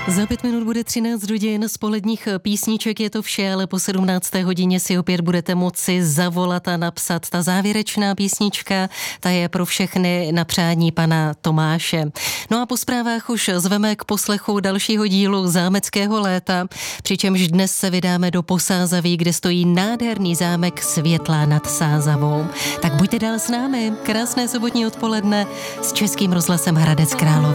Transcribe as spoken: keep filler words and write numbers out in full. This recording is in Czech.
Za pět minut bude třináct hodin, z poledních písniček je to vše, ale po sedmnácté hodině si opět budete moci zavolat a napsat. Ta závěrečná písnička, ta je pro všechny na přání pana Tomáše. No a po zprávách už zveme k poslechu dalšího dílu Zámeckého léta, přičemž dnes se vydáme do Posázaví, kde stojí nádherný zámek Světlá nad Sázavou. Tak buďte dál s námi, krásné sobotní odpoledne s Českým rozhlasem Hradec Králové.